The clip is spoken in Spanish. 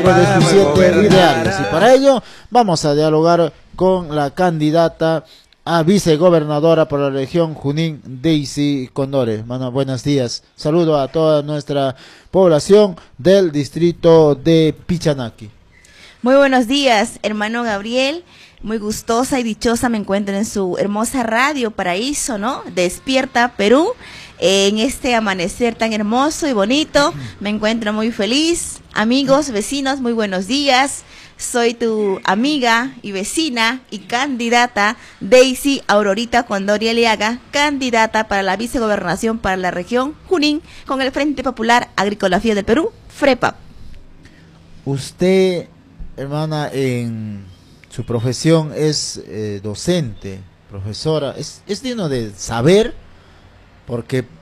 de sus 7 ideales. Y para ello vamos a dialogar con la candidata a vicegobernadora por la región Junín, Daisy Condore. Bueno, buenos días. Saludo a toda nuestra población del distrito de Pichanaki. Muy buenos días, hermano Gabriel. Muy gustosa y dichosa me encuentro en su hermosa radio Paraíso, ¿no? Despierta Perú. En este amanecer tan hermoso y bonito, me encuentro muy feliz. Amigos, vecinos, muy buenos días. Soy tu amiga y vecina y candidata Daisy Aurorita Condori Aliaga, candidata para la vicegobernación para la región Junín con el Frente Popular Agricología del Perú, FREPAP. Usted, hermana, en su profesión es docente, profesora. Es digno de saber, porque